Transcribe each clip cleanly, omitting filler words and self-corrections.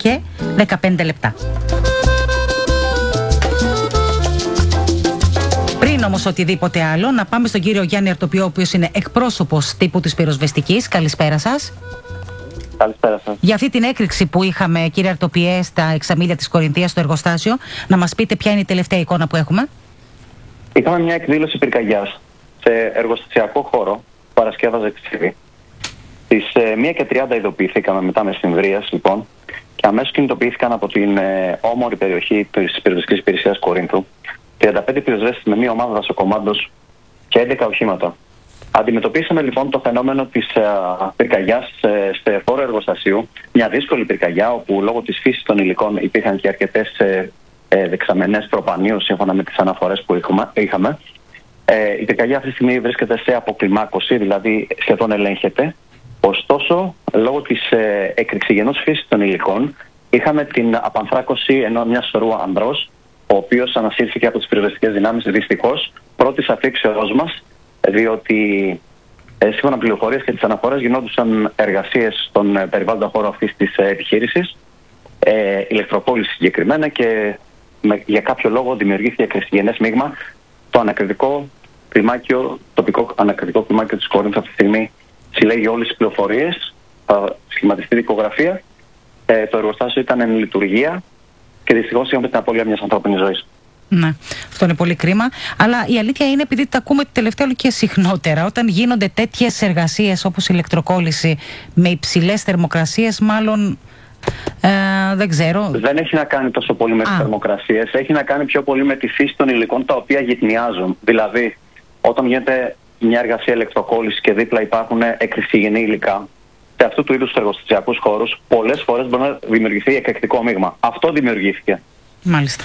και 15 λεπτά. Πριν όμως οτιδήποτε άλλο, να πάμε στον κύριο Γιάννη Αρτοπιό, ο οποίος είναι εκπρόσωπος τύπου της πυροσβεστικής. Καλησπέρα σας. Καλησπέρα σας. Για αυτή την έκρηξη που είχαμε, κύριε Αρτοπιέ, στα εξαμήλια της Κορινθίας, στο εργοστάσιο, να μας πείτε ποια είναι η τελευταία εικόνα που έχουμε. Είχαμε μια εκδήλωση πυρκαγιάς σε εργοστασιακό χώρο, παρασκεύαζε ξύδι. Στις 1:30 ειδοποιηθήκαμε μετά μεσημβρίας, λοιπόν, και αμέσως κινητοποιήθηκαν από την όμορφη περιοχή της πυροσβεστικής υπηρεσίας Κορίνθου 35 πυροσβέστες με μία ομάδα δασοκομάντος και 11 οχήματα. Αντιμετωπίσαμε λοιπόν το φαινόμενο της πυρκαγιάς σε χώρο εργοστασίου, μια δύσκολη πυρκαγιά όπου λόγω της φύσης των υλικών υπήρχαν και αρκετές δεξαμενές προπανίου σύμφωνα με τις αναφορές που είχαμε. Η πυρκαγιά αυτή τη στιγμή βρίσκεται σε αποκλιμάκωση, δηλαδή σχεδόν ελέγχεται. Ωστόσο, λόγω της εκρηξυγενούς φύσης των υλικών, είχαμε την απανθράκωση μιας σωρού ανδρός, ο οποίος ανασύρθηκε από τις πυροσβεστικές δυνάμεις δυστυχώς πρώτης αφήξεώς μας, διότι σύμφωνα με πληροφορίες και τις αναφορές γινόντουσαν εργασίες στον περιβάλλοντα χώρο αυτής της επιχείρησης, ηλεκτροπόληση συγκεκριμένα, και για κάποιο λόγο δημιουργήθηκε κρυστιγενές μείγμα. Το ανακριτικό κλιμάκιο, τοπικό ανακριτικό κλιμάκιο της Κορίνθου αυτή τη στιγμή συλλέγει όλες τις πληροφορίες, θα σχηματιστεί δικογραφία. Το εργοστάσιο ήταν εν λειτουργία και δυστυχώς είχαμε την απώλεια μιας ανθρώπινης ζωής. Ναι, αυτό είναι πολύ κρίμα. Αλλά η αλήθεια είναι, επειδή τα ακούμε τελευταία όλο και συχνότερα, όταν γίνονται τέτοιες εργασίες όπως ηλεκτροκόλληση με υψηλές θερμοκρασίες, μάλλον δεν ξέρω. Δεν έχει να κάνει τόσο πολύ με τις θερμοκρασίες. Έχει να κάνει πιο πολύ με τη φύση των υλικών τα οποία γυτνιάζουν. Δηλαδή, όταν γίνεται μια εργασία ηλεκτροκόλληση και δίπλα υπάρχουν εκρηξυγενή υλικά, σε αυτού του είδους τους εργοστασιακούς χώρους, πολλές φορές μπορεί να δημιουργηθεί εκρηκτικό μείγμα. Αυτό δημιουργήθηκε. Μάλιστα.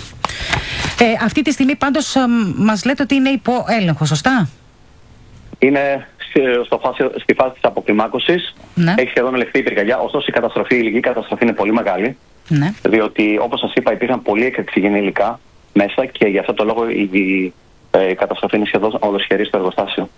Αυτή τη στιγμή πάντως μας λέτε ότι είναι υπό έλεγχο, σωστά? Είναι στη φάση της αποκλιμάκωσης. Ναι. Έχει σχεδόν ελεγχθεί η πυρκαγιά. Ωστόσο η υλική καταστροφή είναι πολύ μεγάλη. Ναι. Διότι, όπως σας είπα, υπήρχαν πολύ εκρηξυγενή υλικά μέσα και γι' αυτό το λόγο η καταστροφή είναι σχεδόν ολοσχερή στο εργοστάσιο.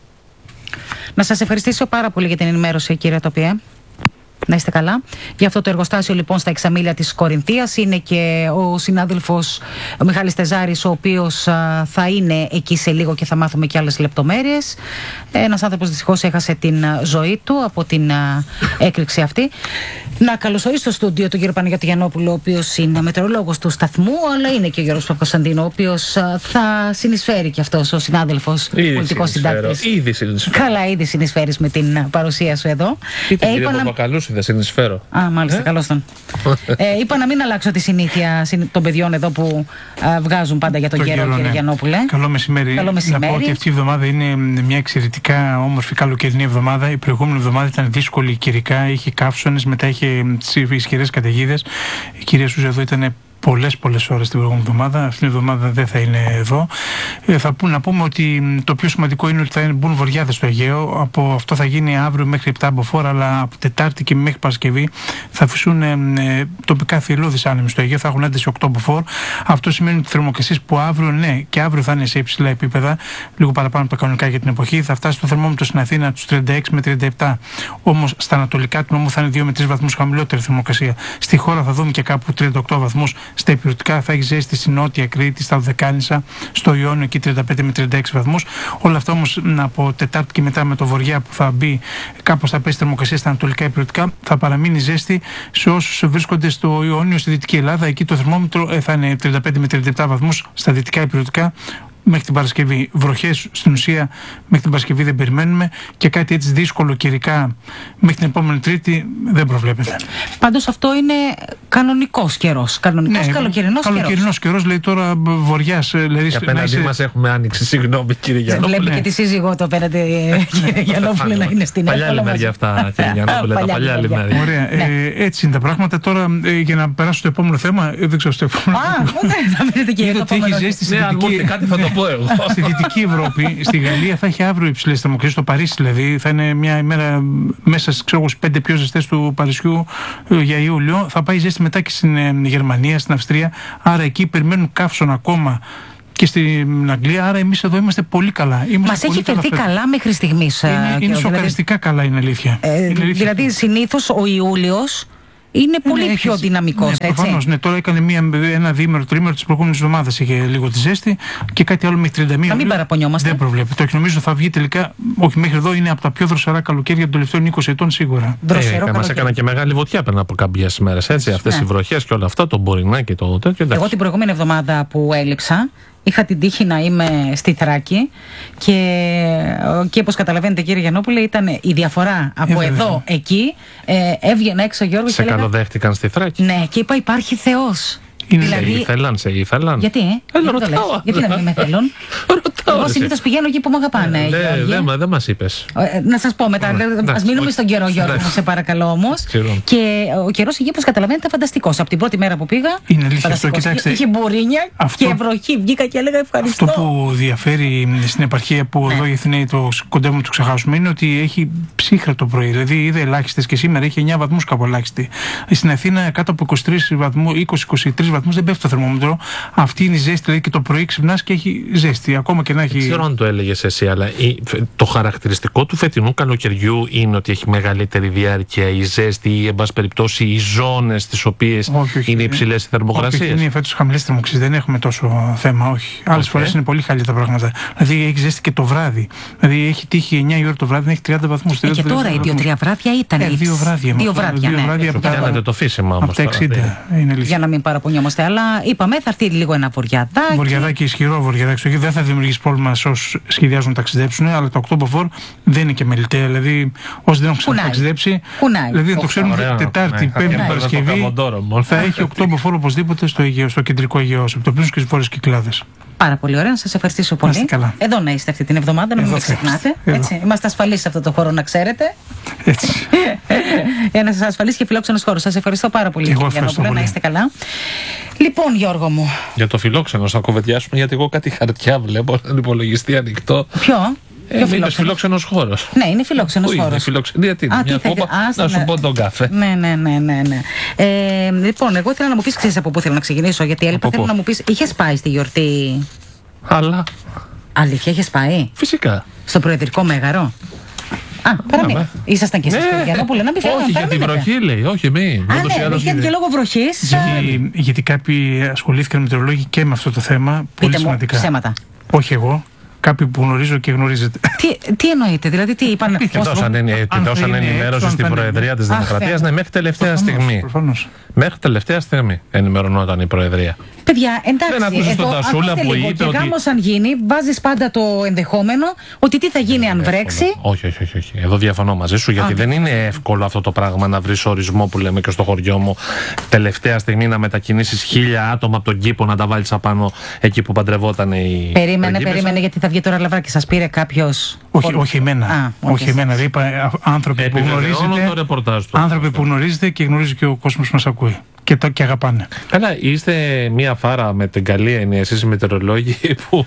Να σας ευχαριστήσω πάρα πολύ για την ενημέρωση, κύριε Αρτοπιέ. Να είστε καλά. Για αυτό το εργοστάσιο λοιπόν στα εξαμήλια της Κορινθίας είναι και ο συνάδελφος ο Μιχάλης Τεζάρης, ο οποίος θα είναι εκεί σε λίγο και θα μάθουμε και άλλες λεπτομέρειες. Ένας άνθρωπος δυστυχώς έχασε την ζωή του από την έκρηξη αυτή. Να καλωσορίσω στο στούντιο τον κύριο Παναγιώτη Γιαννόπουλο, ο οποίος είναι μετεωρολόγος του σταθμού, αλλά είναι και ο Γιώργος Παπακοσταντίνο, ο οποίος θα συνεισφέρει και αυτός ο συνάδελφος πολιτικός συντάκτης. Ήδη συνεισφέρει. Καλά, ήδη συνεισφέρεις με την παρουσία σου εδώ. Θα συνεισφέρω. Μάλιστα, καλώς τον. Είπα να μην αλλάξω τη συνήθεια των παιδιών εδώ που βγάζουν πάντα για τον καιρό, κύριε Γιαννόπουλε. Καλό μεσημέρι. Να πω ότι αυτή η εβδομάδα είναι μια εξαιρετικά όμορφη καλοκαιρινή εβδομάδα. Η προηγούμενη εβδομάδα ήταν δύσκολη καιρικά, είχε καύσονες, μετά είχε τις ισχυρές καταιγίδες. Η κυρία Σούζα εδώ ήταν πολλές ώρες την προηγούμενη εβδομάδα. Αυτήν την εβδομάδα δεν θα είναι εδώ. Να πούμε ότι το πιο σημαντικό είναι ότι θα μπουν βοριάδες στο Αιγαίο. Από αυτό θα γίνει αύριο μέχρι 7 μποφόρ, αλλά από Τετάρτη και μέχρι Παρασκευή θα φυσούν τοπικά θηελώδεις άνεμοι στο Αιγαίο. Θα έχουν ένταση 8 μποφόρ. Αυτό σημαίνει ότι οι θερμοκρασίες που αύριο θα είναι σε υψηλά επίπεδα, λίγο παραπάνω από τα κανονικά για την εποχή, θα φτάσει το θερμόμετρο στην Αθήνα τους 36 με 37. Όμως στα ανατολικά του νόμου θα είναι 2 με 3 βαθμούς χαμηλότερη θερμοκρασία. Στη χώρα θα δούμε και κάπου 38 βαθμούς. Στα υπηρετικά θα έχει ζέστη στη Νότια Κρήτη, στα Οδεκάνησα, στο Ιόνιο εκεί 35 με 36 βαθμούς. Όλα αυτά όμως από Τετάρτη και μετά με το βοριά που θα μπει, κάπως θα πέσει θερμοκρασία στα ανατολικά υπηρετικά, θα παραμείνει ζέστη σε όσους βρίσκονται στο Ιόνιο, στη Δυτική Ελλάδα. Εκεί το θερμόμετρο θα είναι 35 με 37 βαθμούς στα δυτικά υπηρετικά. Μέχρι την Παρασκευή. Βροχές στην ουσία μέχρι την Παρασκευή δεν περιμένουμε και κάτι έτσι δύσκολο καιρικά μέχρι την επόμενη Τρίτη δεν προβλέπεται. Πάντως αυτό είναι κανονικός καιρός. Καλοκαιρινός καιρός. Καλοκαιρινός καιρός, λέει τώρα βοριάς. Δηλαδή, απέναντι μας έχουμε άνοιξη, συγγνώμη κύριε Γιαννόπουλε. Βλέπει και τη σύζυγό του απέναντι, κύριε Γιαννόπουλε, να είναι στην Ελλάδα. Παλιά λιμέρια αυτά, κύριε Γιαννόπουλε. Τα παλιά λιμέρια. Ωραία. Έτσι είναι τα πράγματα. Τώρα για να περάσω στο επόμενο θέμα, δεν ξέρω στο επόμενο. Θα μείνετε και για το επόμενο. Κάτι θα το πω εγώ. Στη Δυτική Ευρώπη, στη Γαλλία θα έχει αύριο υψηλές θερμοκρασίες, στο Παρίσι δηλαδή, θα είναι μια ημέρα μέσα στις 5 πιο ζεστές του Παρισιού για Ιούλιο. Θα πάει ζέστη μετά και στην Γερμανία, στην Αυστρία. Άρα εκεί περιμένουν καύσωνα ακόμα και στην Αγγλία. Άρα εμείς εδώ είμαστε πολύ καλά. Μας έχει φερθεί καλά μέχρι στιγμής. Είναι σοκαριστικά καλά, είναι αλήθεια. Δηλαδή συνήθως ο Ιούλιος είναι πολύ πιο δυναμικός, ναι, έτσι. Προφανώς, ναι. Τώρα έκανε ένα διήμερο, τρίμερο της προηγούμενης εβδομάδας, είχε λίγο τη ζέστη και κάτι άλλο μέχρι 31. Να μην παραπονιόμαστε. Δεν προβλέπεται. Όχι, νομίζω θα βγει τελικά. Όχι, μέχρι εδώ είναι από τα πιο δροσερά καλοκαίρια των τελευταίων 20 ετών σίγουρα. Μας έκανα και μεγάλη βουτιά πριν από κάποιες ημέρες. Έτσι, αυτές οι βροχές και όλα αυτά, το μπορινά και το τέτοιο. Εγώ την προηγούμενη εβδομάδα που έλειψα, είχα την τύχη να είμαι στη Θράκη και όπως καταλαβαίνετε, κύριε Γιαννόπουλε, ήταν η διαφορά από εδώ εκεί. Έβγαινα έξω, Γιώργο. Σε καλοδέχτηκαν στη Θράκη. Ναι, και είπα υπάρχει Θεός. Δηλαδή... Σε ήθελαν. Γιατί, γιατί να μην με θέλουν. Εγώ συνήθως πηγαίνω εκεί που με αγαπάνε. Δεν μας είπες. Να σας πω μετά. Ας μείνουμε στον καιρό, Γιώργο, σε παρακαλώ όμως. Και ο καιρός εκεί, όπως καταλαβαίνετε, ήταν φανταστικός. Από την πρώτη μέρα που πήγα. Είναι αλήθεια αυτό, κοιτάξτε. Είχε μπουρίνια και βροχή. Βγήκα και έλεγα ευχαριστώ. Αυτό που διαφέρει στην επαρχία που εδώ οι Αθηναίοι κοντεύουν να το ξεχάσουμε είναι ότι έχει ψύχρα το πρωί. Δηλαδή είδε ελάχιστες και σήμερα έχει 9 βαθμούς κάπου ελάχιστη. Στην Αθήνα κάτω από 23 βαθμούς, 20-23 βαθμούς δεν πέφτει το θερμόμετρο. Αυτή είναι η ζέστη, δηλαδή και το πρωί ξυπνάς και έχει ζέστη. Ακόμα και να έχει. Δεν ξέρω αν το έλεγες εσύ, αλλά το χαρακτηριστικό του φετινού καλοκαιριού είναι ότι έχει μεγαλύτερη διάρκεια η ζέστη ή, εν πάση περιπτώσει, οι ζώνες στις οποίες είναι υψηλές οι θερμοκρασίες. Όχι, είναι φέτος χαμηλές θερμοκρασίες, δεν έχουμε τόσο θέμα, όχι. Άλλες φορές είναι πολύ χαλιά τα πράγματα. Δηλαδή έχει ζέστη και το βράδυ. Δηλαδή έχει τύχει 9 η ώρα το βράδυ να έχει 30 βαθμούς. Και τώρα οι 2-3 βράδια ήταν. 2 βράδια. Κάνατε το φύσιμα όμως. Από τα 60. Για να μην παραπονιόμαστε. Αλλά είπαμε θα έρθει λίγο ένα βοριαδάκι. Βοριαδάκι, ισχυρό βοριαδάκι. Δεν θα δημιουργήσει πρόβλημα σε όσους σχεδιάζουν να ταξιδέψουν, αλλά το October δεν είναι και μελιτέα. Δηλαδή, όσοι δεν έχουν ξαναταξιδέψει, δηλαδή το ξέρουν Τετάρτη, Πέμπτη, Παρασκευή, θα έχει October οπωσδήποτε στο κεντρικό Αιγαίο, από το πλούσιο και τις βόρειες Κυκλάδες. Πάρα πολύ ωραία, να σας ευχαριστήσω πολύ. Εδώ να είστε αυτή την εβδομάδα, να μην με ξεχνάτε. Είμαστε ασφαλείς σε αυτό το χώρο, να ξέρετε. Έτσι. Ένας ασφαλής και φιλόξενος χώρος. Σας ευχαριστώ πάρα πολύ, κύριε Γιαννόπουλε, να είστε καλά. Λοιπόν, Γιώργο μου. Για το φιλόξενο, θα κουβεντιάσουμε, γιατί εγώ κάτι χαρτιά βλέπω έναν υπολογιστή ανοιχτό. Ποιο? Είναι φιλόξενος χώρος. Ναι, είναι φιλόξενος χώρος. Είναι φιλόξενο. Γιατί είναι μια κόπα, να σου πω τον κάφε. Ναι. Λοιπόν, εγώ ήθελα να μου πεις, ξέρεις από πού θέλω να ξεκινήσω, γιατί έλειπα. Θέλω να μου πεις, είχες πάει στη γιορτή? Αλλά. Αλήθεια, είχες πάει? Φυσικά. Στο Προεδρικό Μέγαρο? Παραμείνε. Ήσασταν και εσείς, κύριε Γιαννόπουλε, να μην φέρετε. Όχι, για τη βροχή λέει, όχι μη. Ναι, είχατε και λόγω βροχής. Γιατί κάποιοι ασχολήθηκαν μετεωρολόγοι και με αυτό το θέμα. Πολύ σημαντικά. Ψέματα. Όχι εγώ. Κάποιοι που γνωρίζω και γνωρίζετε. Τι εννοείτε, δηλαδή τι είπαν? Και δώσαν ενημέρωση στην Προεδρία της Δημοκρατίας, ναι, μέχρι τελευταία στιγμή. Μέχρι τελευταία στιγμή ενημερωνόταν η Προεδρία. Παιδιά, εντάξει, εδώ που είπε και γάμος αν γίνει, βάζεις πάντα το ενδεχόμενο ότι τι θα γίνει αν βρέξει. Όχι. Εδώ διαφωνώ μαζί σου, γιατί δεν είναι εύκολο αυτό το πράγμα να βρεις ορισμό που λέμε και στο χωριό μου. Τελευταία στιγμή να μετακινήσεις 1000 άτομα από τον κήπο να τα βάλεις απάνω εκεί που παντρευόταν η. Περίμενε, γιατί θα βγει τώρα λαβράκι. Σας πήρε κάποιος? Όχι εμένα. Όχι εμένα. Είπα άνθρωποι που γνωρίζετε και γνωρίζει και ο κόσμος μας ακούει. Και αγαπάνε. Καλά, είστε μία φάρα με την καλή έννοια εσείς οι μετεωρολόγοι, που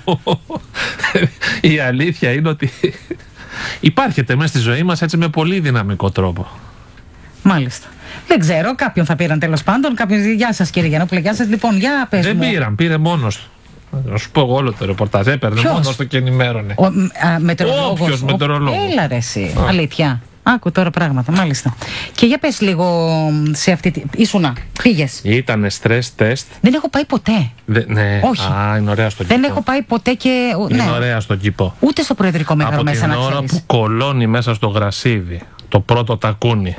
η αλήθεια είναι ότι υπάρχετε μέσα στη ζωή μας έτσι με πολύ δυναμικό τρόπο. Μάλιστα. Δεν ξέρω, κάποιον θα πήραν τέλος πάντων. Γεια σας, κύριε Γιαννόπουλε, γεια σας. Λοιπόν, για πες μου. Δεν πήρε μόνος του. Να σου πω εγώ όλο το ρεπορτάζ. Έπαιρνε μόνος του και ενημέρωνε. Όποιος μετεωρολόγος. Έλα ρε εσύ, αλήθεια. Άκου τώρα πράγματα, μάλιστα. Και για πες λίγο σε αυτή τη. Ήσουνα, πήγες? Ήτανε stress test. Δεν έχω πάει ποτέ. Ναι, όχι. Είναι ωραία στον κήπο. Δεν έχω πάει ποτέ και. Είναι ωραία στον κήπο. Ούτε στο Προεδρικό Μέγαρο μέσα να ξέρεις. Από την ώρα που κολώνει μέσα στο γρασίδι το πρώτο τακούνι.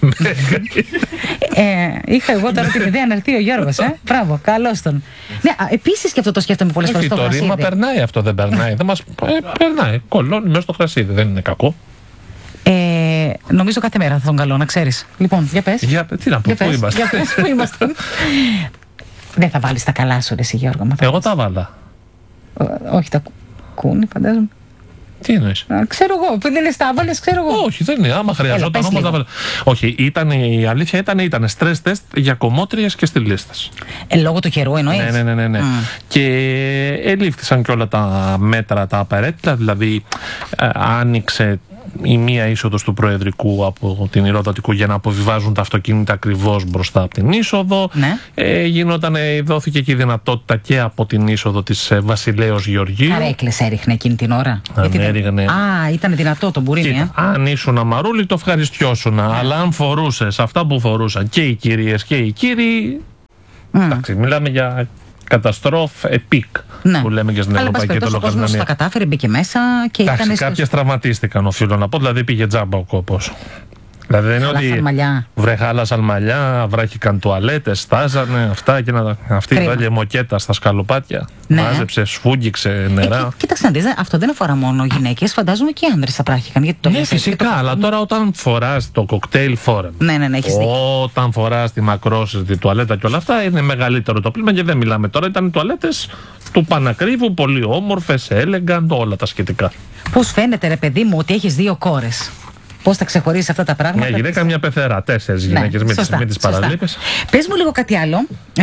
Είχα εγώ τώρα την ιδέα να έρθει ο Γιώργος. Μπράβο, καλώς τον. Ναι, επίσης και αυτό το σκέφτομαι πολλές φορές. Το ρήμα περνάει, αυτό δεν περνάει. Περνάει. Κολώνει μέσα στο γρασίδι, δεν είναι κακό. Νομίζω κάθε μέρα θα τον καλώ, να ξέρεις. Λοιπόν, για πες. Τι να πω, πού είμαστε? Δεν θα βάλεις τα καλά σου, ρε εσύ, Γιώργο? Εγώ τα βάλα. Όχι, τα κούνι, φαντάζομαι. Τι εννοείς? Ξέρω εγώ, δεν λες τα βάλες, ξέρω εγώ. Όχι, δεν είναι. Άμα χρειαζόταν όμως τα βάλα. Όχι, η αλήθεια ήταν stress test για κομμότριες και στυλίστες. Λόγω του καιρού εννοείς? Ναι. Και ελήφθησαν και όλα τα μέτρα τα απαραίτητα, δηλαδή άνοιξε η μία είσοδος του Προεδρικού από την Ηροδοτικού για να αποβιβάζουν τα αυτοκίνητα ακριβώς μπροστά από την είσοδο. Ναι. Δόθηκε και η δυνατότητα και από την είσοδο της Βασιλέως Γεωργίου. Καρέκλες έριχνε εκείνη την ώρα. Ήταν δυνατό το μπουρίνι. Αν ήσουν αμαρούλη, το ευχαριστιώσουν. Αλλά αν φορούσες αυτά που φορούσαν και οι κυρίες και οι κύριοι. Εντάξει, μιλάμε για καταστροφ επίκ, που λέμε και στην Ευρωπαϊκή Τολοκαρνανία. Ο κόσμος τα κατάφερε, μπήκε μέσα και ήταν. Κάποιες τραυματίστηκαν, οφείλω να πω, δηλαδή πήγε τζάμπα ο κόπος. Δηλαδή δεν είναι ότι βρε χάλασαν μαλλιά, βράχηκαν τουαλέτες, στάζανε αυτά και αυτή η βάλει μοκέτα στα σκαλοπάτια. Ναι. Μάζεψε, σφούγγιξε νερά. Κοίταξε να δεις, αυτό δεν αφορά μόνο γυναίκες, φαντάζομαι και άντρες θα βράχηκαν. Ναι, φυσικά, αλλά τώρα όταν φοράς το κοκτέιλ φόρεμ, όταν φοράς τη μακρόσυρτη τουαλέτα και όλα αυτά, είναι μεγαλύτερο το πλήμα και δεν μιλάμε τώρα. Ήταν οι τουαλέτες του Πανακρίβου, πολύ όμορφες, elegant, όλα τα σχετικά. Πώς φαίνεται, ρε παιδί μου, ότι έχεις 2 κόρες? Πώς θα ξεχωρίσεις αυτά τα πράγματα? Μια γυναίκα, μια πεθερά. 4 γυναίκες, μην τις παραλείπεις. Πες μου λίγο κάτι άλλο.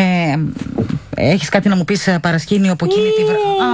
Έχεις κάτι να μου πεις παρασκήνιο από εκείνη τη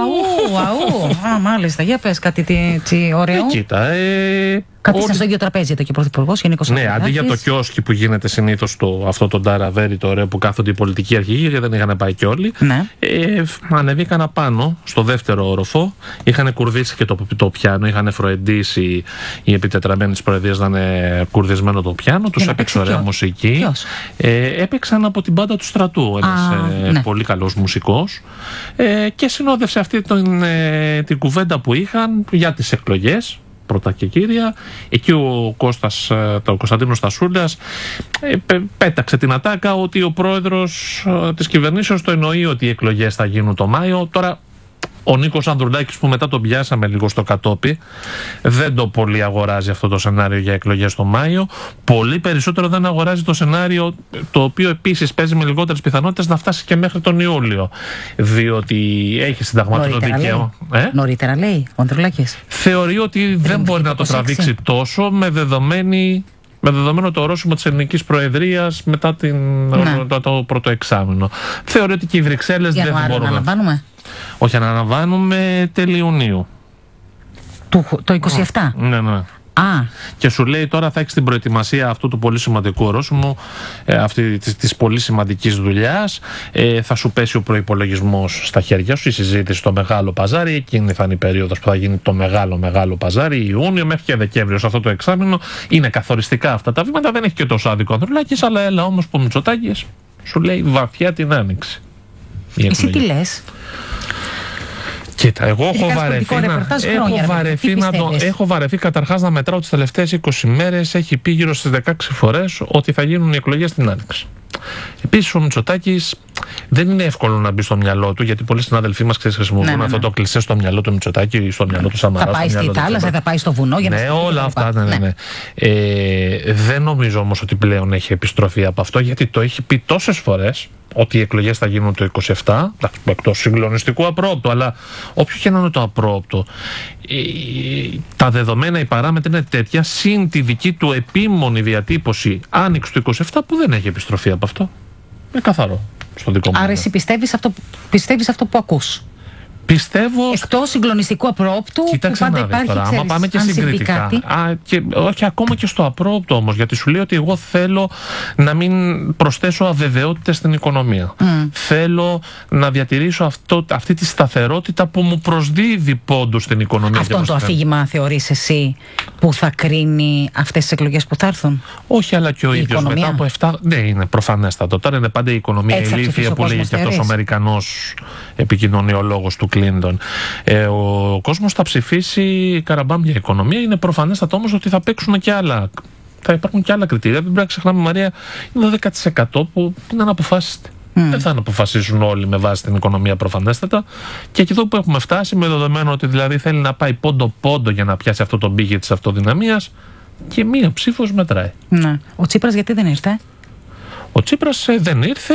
αού, μάλιστα. Για πες κάτι ωραίο. Κοίτα, Κάθισαν στο ίδιο τραπέζι εδώ και ο Πρωθυπουργός, Γενικός Αρχηγός. Ναι, αντί για το κιόσκι που γίνεται συνήθως αυτό το ταραβέρι το ωραίο που κάθονται οι πολιτικοί αρχηγοί, γιατί δεν είχαν πάει κι όλοι. Ναι. Ανεβήκαν απάνω, στο δεύτερο όροφο, είχαν κουρδίσει και το πιάνο, είχαν φροεντήσει οι επιτετραμένοι της Προεδρίας να είναι κουρδισμένο το πιάνο, τους έπαιξε ωραία μουσική. Έπαιξαν από την μπάντα του στρατού, ένας πολύ καλός μουσικός, και συνόδευσε αυτή την κουβέντα που είχαν για τις εκλογές. Πρώτα και κύρια, εκεί ο Κωνσταντίνος Στασούλας πέταξε την ατάκα ότι ο πρόεδρος της κυβερνήσεως το εννοεί ότι οι εκλογές θα γίνουν το Μάιο. Τώρα ο Νίκος Ανδρουλάκης, που μετά τον πιάσαμε λίγο στο κατόπι, δεν το πολύ αγοράζει αυτό το σενάριο για εκλογές το Μάιο. Πολύ περισσότερο δεν αγοράζει το σενάριο, το οποίο επίσης παίζει με λιγότερες πιθανότητες να φτάσει και μέχρι τον Ιούλιο. Διότι έχει συνταγματικό δικαίωμα. Νωρίτερα λέει ο Ανδρουλάκης. Θεωρεί ότι δεν μπορεί να το τραβήξει τόσο με δεδομένο το ορόσημο της ελληνικής προεδρίας μετά το πρώτο εξάμηνο. Θεωρεί ότι και οι Βρυξέλλες δεν μπορούν. Αναλαμβάνουμε. Όχι, αναλαμβάνουμε τέλη Ιουνίου. Το 27. Ναι. Και σου λέει τώρα θα έχεις την προετοιμασία αυτού του πολύ σημαντικού ορόσημου, αυτή της πολύ σημαντικής δουλειάς, θα σου πέσει ο προϋπολογισμός στα χέρια σου, η συζήτηση στο Μεγάλο Παζάρι, εκείνη θα είναι η περίοδος που θα γίνει το μεγάλο Παζάρι, Ιούνιο μέχρι και Δεκέμβριο. Σε αυτό το εξάμηνο είναι καθοριστικά αυτά τα βήματα, δεν έχει και τόσο άδικο Ανδρουλάκης, αλλά έλα όμως που Μητσοτάκης σου λέει βαθιά την άνοιξη. Εσύ τι λες? Κοίτα, εγώ έχω βαρεθεί καταρχάς να μετράω τις τελευταίες 20 μέρες. Έχει πει γύρω στις 16 φορές ότι θα γίνουν οι εκλογές την Άνοιξη. Επίσης ο Μητσοτάκης δεν είναι εύκολο να μπει στο μυαλό του, γιατί πολλοί συνάδελφοί μας χρησιμοποιούν αυτό το κλισέ στο μυαλό του Μητσοτάκη, στο μυαλό του Σαμαρά. Θα πάει στη θάλασσα, θα πάει στο βουνό για να όλα αυτά. Ναι. Δεν νομίζω όμως ότι πλέον έχει επιστροφή από αυτό, γιατί το έχει πει τόσες φορές ότι οι εκλογές θα γίνουν το 27, εκτός συγκλονιστικού απρόοπτου, αλλά όποιο και να είναι το απρόοπτο, τα δεδομένα, οι παράμετροι είναι τέτοια, συν τη δική του επίμονη διατύπωση άνοιξη του 27, που δεν έχει επιστροφή από αυτό. Είναι καθαρό στο δικό μου. Άρα εσύ πιστεύεις αυτό που ακούς? Πιστεύω. Εκτός συγκλονιστικού απρόοπτου, κοίταξε που πάντα υπάρχει, τώρα, άμα πάμε και συγκριτικά. Όχι, ακόμα και στο απρόοπτο όμως, γιατί σου λέει ότι εγώ θέλω να μην προσθέσω αβεβαιότητες στην οικονομία. Θέλω να διατηρήσω αυτή τη σταθερότητα που μου προσδίδει πόντους στην οικονομία. Αυτό το αφήγημα θεωρείς εσύ που θα κρίνει αυτές τις εκλογές που θα έρθουν? Όχι, αλλά και ο ίδιος μετά από 7. Ναι, είναι προφανέστατο. Τώρα είναι πάντα η οικονομία ηλίθια που λέγει και αυτός ο Αμερικανός επικοινωνιολόγος του Κλίντον. Ο κόσμος θα ψηφίσει καραμπάμ για οικονομία. Είναι προφανέστατο όμως ότι θα παίξουν και άλλα. Θα υπάρχουν και άλλα κριτήρια. Δεν πρέπει να ξεχνάμε, Μαρία, είναι 12% που είναι αναποφάσιστοι. Δεν θα αποφασίσουν όλοι με βάση την οικονομία προφανέστατα. Και εκεί εδώ που έχουμε φτάσει, με δεδομένο ότι δηλαδή θέλει να πάει πόντο-πόντο για να πιάσει αυτό το μπίγι της αυτοδυναμίας, και μία ψήφος μετράει. Ναι. Ο Τσίπρας γιατί δεν ήρθε? Ο Τσίπρας δεν ήρθε.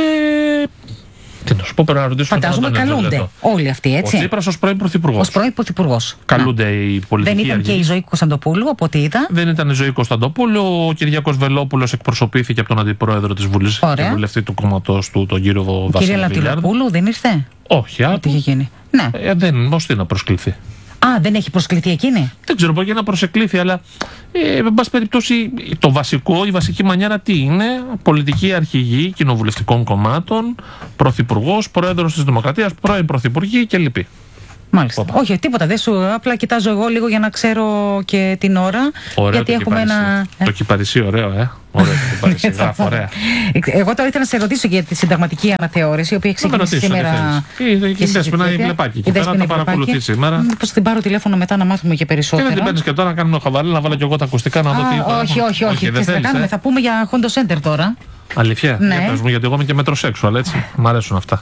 Τι να σου πω, πρέπει να ρωτήσουμε. Φαντάζομαι καλούνται όλοι αυτοί, έτσι. Ο Τσίπρας ως πρώην πρωθυπουργός. Καλούνται οι πολιτικοί. Δεν ήταν και η Ζωή Κωνσταντοπούλου, από ό,τι είδα. Δεν ήταν η Ζωή Κωνσταντοπούλου. Ο Κυριάκος Βελόπουλος εκπροσωπήθηκε από τον αντιπρόεδρο της Βουλής και βουλευτή του κόμματος του, τον κύριο Βασίλη. Κυρία Λατιλοπούλου, δεν ήρθε? Όχι, τι είχε γίνει? Ναι. Δεν, ώστε να προσκληθεί. δεν έχει προσκληθεί εκείνη. Δεν ξέρω, μπορεί να προσεκλήθη, αλλά εν πάση περιπτώσει η βασική μανιέρα τι είναι? Πολιτική αρχηγή κοινοβουλευτικών κομμάτων, πρωθυπουργός, πρόεδρος της Δημοκρατίας, πρώην πρωθυπουργοί και λοιποί. Μάλιστα. Όχι, τίποτα. Δεν σου. Απλά κοιτάζω εγώ λίγο για να ξέρω και την ώρα. Ωραίο γιατί το έχουμε ένα. Το κυπαρισί, ωραίο, Ωραίο το κυπαρισί. Γράφω, ωραία. Εγώ τώρα ήθελα να σε ρωτήσω για τη συνταγματική αναθεώρηση, η οποία έχει ξεκινήσει σήμερα. Η Δέσποινα η Βλεπάκη. Και πέρα τα παρακολουθεί σήμερα. Μήπως την πάρω τηλέφωνο μετά να μάθουμε και περισσότερα. Και δεν την παίρνει και τώρα να κάνουμε χαβαλέ, να βάλω και εγώ τα ακουστικά να δω τι. Όχι. Θα πούμε για Hondo Center τώρα. Αλήθεια. Γιατί εγώ είμαι και μετροσέξουαλ, έτσι. Μ' αρέσουν αυτά.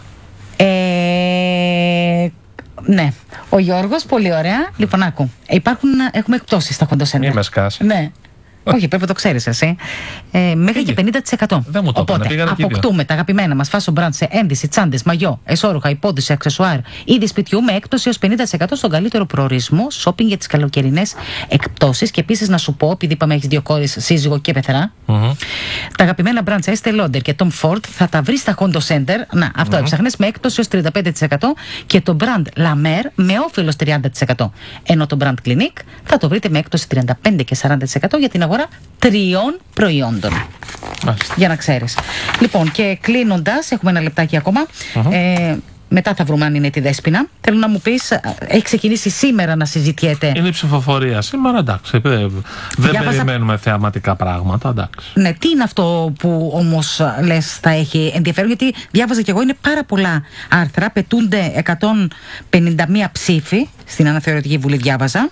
Ναι. Ο Γιώργος, πολύ ωραία. Λοιπόν, άκου. Έχουμε εκπτώσεις στα Hondo Center. Μη με σκάς. Ναι. Όχι, πρέπει να το ξέρεις εσύ. Μέχρι και 50%. Δεν μου το Οπότε, αποκτούμε τα αγαπημένα μας fashion brand σε ένδυση, τσάντες, μαγιό, εσώρουχα, υπόδηση, αξεσουάρ, είδη σπιτιού με έκπτωση έως 50% στον καλύτερο προορισμό, shopping για τις καλοκαιρινές εκπτώσεις. Και επίσης να σου πω, επειδή είπαμε έχεις 2 κόρες, σύζυγο και πεθερά, τα αγαπημένα brand σε Estée Lauder και Tom Ford θα τα βρεις στα Hondo Center. Να, αυτό έψαχνες, με έκπτωση έως 35%. Και το brand La Mer με όφελος 30%. Ενώ το brand Clinique θα το βρείτε με έκπτωση 35% και 40% για την αγορά 3 προϊόντων. Μάλιστα. Για να ξέρεις. Λοιπόν, και κλείνοντας, έχουμε ένα λεπτάκι ακόμα. Μετά θα βρούμε αν είναι τη Δέσποινα. Θέλω να μου πεις, έχει ξεκινήσει σήμερα να συζητιέται. Είναι η ψηφοφορία σήμερα, εντάξει. Δεν περιμένουμε θεαματικά πράγματα, εντάξει. Ναι, τι είναι αυτό που όμως λες θα έχει ενδιαφέρον? Γιατί διάβαζα κι εγώ, είναι πάρα πολλά άρθρα. Πετούνται 151 ψήφοι στην Αναθεωρητική Βουλή, διάβαζα.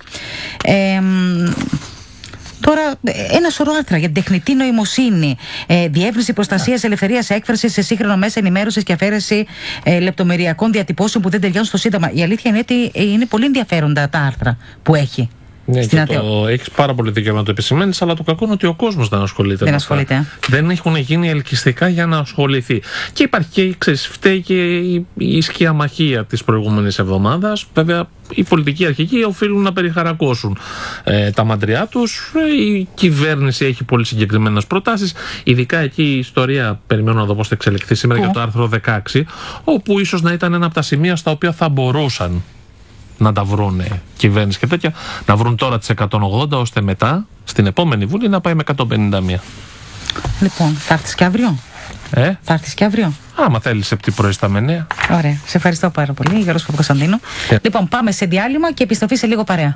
Τώρα, ένα σωρό άρθρα για την τεχνητή νοημοσύνη, διεύρυνση προστασίας ελευθερίας έκφρασης σε σύγχρονο μέσα ενημέρωσης και αφαίρεση λεπτομεριακών διατυπώσεων που δεν ταιριάζουν στο Σύνταγμα. Η αλήθεια είναι ότι είναι πολύ ενδιαφέροντα τα άρθρα που έχει. Ναι, έχεις πάρα πολύ δικαίωμα να το επισημαίνεις, αλλά το κακό είναι ότι ο κόσμος δεν ασχολείται. Δεν ασχολείται. Δεν έχουν γίνει ελκυστικά για να ασχοληθεί. Και υπάρχει και φταίει και η σκιαμαχία της προηγούμενης εβδομάδας. Βέβαια, οι πολιτικοί αρχηγοί οφείλουν να περιχαρακώσουν τα μαντριά τους. Η κυβέρνηση έχει πολύ συγκεκριμένες προτάσεις. Ειδικά εκεί η ιστορία, περιμένω να δω πώς θα εξελιχθεί σήμερα για το άρθρο 16, όπου ίσως να ήταν ένα από τα σημεία στα οποία θα μπορούσαν να τα βρουν κυβέρνηση και τέτοια, να βρουν τώρα τις 180, ώστε μετά στην επόμενη Βουλή να πάει με 151. Λοιπόν, θα έρθεις και αύριο? Θα έρθεις και αύριο? Άμα θέλεις επί πρωί στα Μενέα. Ωραία, σε ευχαριστώ πάρα πολύ, Γιώργος Παπακοσταντίνου. Λοιπόν, πάμε σε διάλειμμα και επιστροφή σε λίγο παρέα.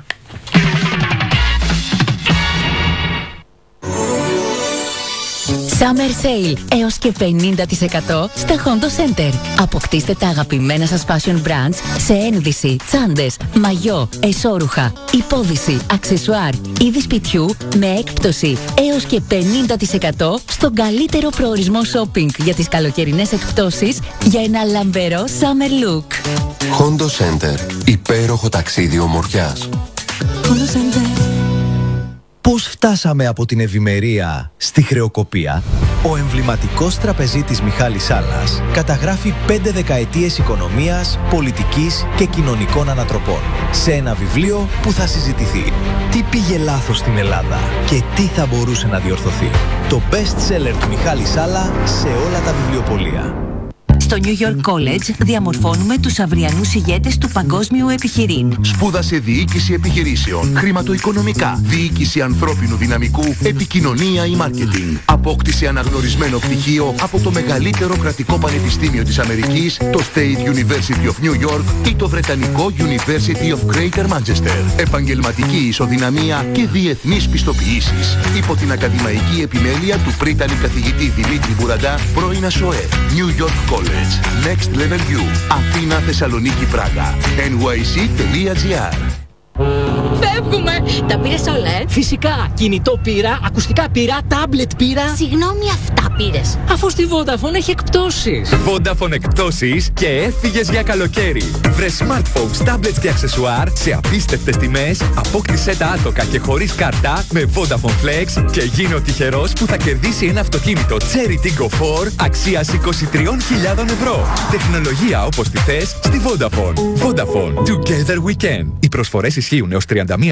Summer Sale έως και 50% στα Hondo Center. Αποκτήστε τα αγαπημένα σας fashion brands σε ένδυση, τσάντες, μαγιό, εσώρουχα, υπόδηση, αξεσουάρ, είδη σπιτιού με έκπτωση έως και 50% στον καλύτερο προορισμό shopping για τις καλοκαιρινές εκπτώσεις για ένα λαμπερό summer look. Hondo Center. Υπέροχο ταξίδι ομορφιάς. Hondo Center. Πώς φτάσαμε από την ευημερία στη χρεοκοπία? Ο εμβληματικός τραπεζίτης Μιχάλης Σάλλας καταγράφει 5 δεκαετίες οικονομίας, πολιτικής και κοινωνικών ανατροπών σε ένα βιβλίο που θα συζητηθεί. Τι πήγε λάθος στην Ελλάδα και τι θα μπορούσε να διορθωθεί? Το best seller του Μιχάλη Σάλλα σε όλα τα βιβλιοπωλεία. Στο New York College διαμορφώνουμε τους αυριανούς ηγέτες του παγκόσμιου επιχειρήν. Σπούδασε διοίκηση επιχειρήσεων, χρηματοοικονομικά, διοίκηση ανθρώπινου δυναμικού, επικοινωνία ή μάρκετινγκ. Απόκτησε αναγνωρισμένο πτυχίο από το μεγαλύτερο κρατικό πανεπιστήμιο της Αμερικής, το State University of New York ή το βρετανικό University of Greater Manchester. Επαγγελματική ισοδυναμία και διεθνείς πιστοποιήσεις. Υπό την ακαδημαϊκή επιμέλεια του πρίτανη καθηγητή Δημήτρη Μπουραντά, πρώην ΑΣΟΕ. New York College. Next Level U. Αθήνα, Θεσσαλονίκη, Πράγα. nyc.gr. Φεύγουμε! Τα πήρες όλα, Φυσικά! Κινητό πήρα, ακουστικά πήρα, τάμπλετ πήρα. Συγγνώμη, αυτά πήρες. Αφού στη Vodafone έχει εκπτώσεις. Vodafone εκπτώσεις και έφυγες για καλοκαίρι. Βρε smartphones, tablets και αξεσουάρ σε απίστευτες τιμές. Απόκτησέ τα άτοκα και χωρίς κάρτα με Vodafone Flex και γίνε ο τυχερός που θα κερδίσει ένα αυτοκίνητο Cherry Tiggo 4 αξίας 23.000 ευρώ. Τεχνολογία όπως τη θες στη Vodafone. Vodafone. Together we can. Οι προσφορές ισχύουν έως 31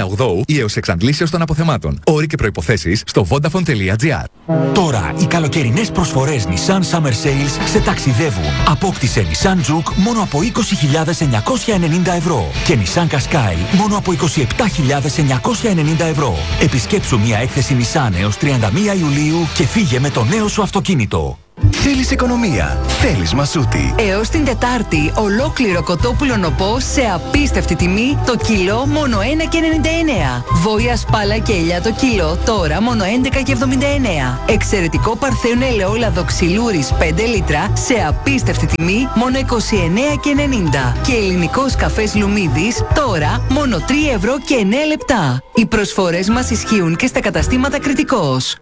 2008 ή έως εξαντλήσεως των αποθεμάτων. Όροι και προϋποθέσεις στο vodafone.gr. Τώρα οι καλοκαιρινές προσφορές Nissan Summer Sales σε ταξιδεύουν. Απόκτησε Nissan Juke μόνο από 20.990 ευρώ και Nissan Qashqai μόνο από 27.990 ευρώ. Επισκέψου μια έκθεση Nissan έως 31 Ιουλίου και φύγε με το νέο σου αυτοκίνητο. Θέλεις οικονομία, θέλεις Μασούτη. Έως την Τετάρτη, ολόκληρο κοτόπουλο νοπό σε απίστευτη τιμή, το κιλό μόνο 1,99. Βόηα σπάλα και ελιά το κιλό, τώρα μόνο 11,79. Εξαιρετικό παρθένο ελαιόλαδο ξυλούρης 5 λίτρα σε απίστευτη τιμή, μόνο 29,90. Και ελληνικός καφές Λουμίδης, τώρα μόνο 3 ευρώ και 9 λεπτά. Οι προσφορές μας ισχύουν και στα καταστήματα Κρητικός.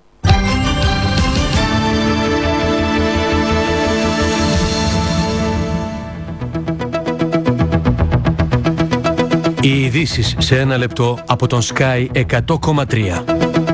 Οι ειδήσεις σε ένα λεπτό από τον Sky 100,3.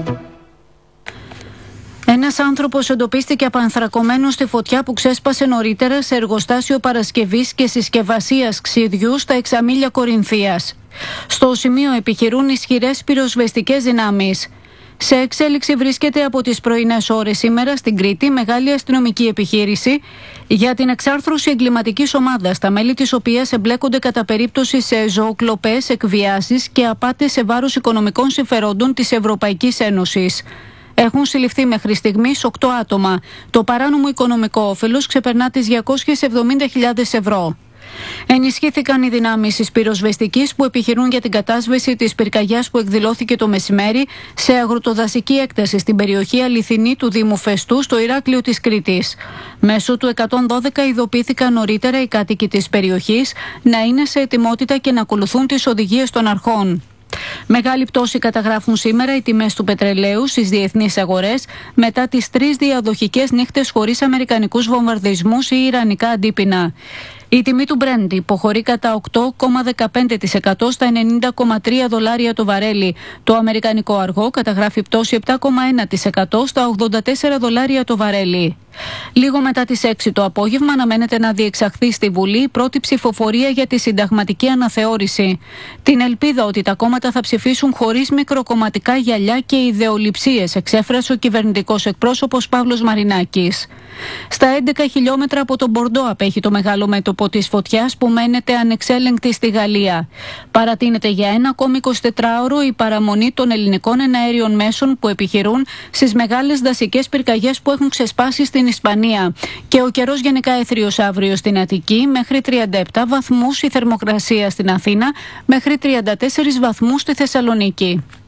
Ένας άνθρωπος εντοπίστηκε απανθρακωμένος στη φωτιά που ξέσπασε νωρίτερα σε εργοστάσιο παρασκευής και συσκευασίας ξυδιού στα Εξαμήλια Κορινθίας. Στο σημείο επιχειρούν ισχυρές πυροσβεστικές δυνάμεις. Σε εξέλιξη βρίσκεται από τις πρωινές ώρες σήμερα στην Κρήτη μεγάλη αστυνομική επιχείρηση για την εξάρθρωση εγκληματικής ομάδας, τα μέλη της οποίας εμπλέκονται κατά περίπτωση σε ζωοκλοπές, εκβιάσεις και απάτες σε βάρος οικονομικών συμφερόντων της Ευρωπαϊκής Ένωσης. Έχουν συλληφθεί μέχρι στιγμής 8 άτομα. Το παράνομο οικονομικό όφελος ξεπερνά τις 270.000 ευρώ. Ενισχύθηκαν οι δυνάμεις της πυροσβεστικής που επιχειρούν για την κατάσβεση της πυρκαγιάς που εκδηλώθηκε το μεσημέρι σε αγροτοδασική έκταση στην περιοχή Αληθινή του Δήμου Φεστού στο Ηράκλειο της Κρήτης. Μέσω του 112 ειδοποιήθηκαν νωρίτερα οι κάτοικοι της περιοχής να είναι σε ετοιμότητα και να ακολουθούν τις οδηγίες των αρχών. Μεγάλη πτώση καταγράφουν σήμερα οι τιμές του πετρελαίου στις διεθνείς αγορές μετά τις 3 διαδοχικές νύχτες χωρίς αμερικανικούς βομβαρδισμούς ή ιρανικά αντίπεινα. Η τιμή του Brent υποχωρεί κατά 8,15% στα $90,3 το βαρέλι. Το αμερικανικό αργό καταγράφει πτώση 7,1% στα $84 το βαρέλι. Λίγο μετά τις 6 το απόγευμα αναμένεται να διεξαχθεί στη Βουλή η πρώτη ψηφοφορία για τη συνταγματική αναθεώρηση. Την ελπίδα ότι τα κόμματα θα ψηφίσουν χωρίς μικροκομματικά γυαλιά και ιδεολειψίες, εξέφρασε ο κυβερνητικός εκπρόσωπος Παύλος Μαρινάκης. Στα 11 χιλιόμετρα από τον Μπορντό απέχει το μεγάλο μέτωπο της φωτιάς που μένεται ανεξέλεγκτη στη Γαλλία. Παρατείνεται για ένα ακόμη 24ωρο η παραμονή των ελληνικών εναέριων μέσων που επιχειρούν στις μεγάλες δασικές πυρκαγιές που έχουν ξεσπάσει στην Ισπανία. Και ο καιρός γενικά έθριος αύριο στην Αττική, μέχρι 37 βαθμούς η θερμοκρασία στην Αθήνα, μέχρι 34 βαθμούς στη Θεσσαλονίκη.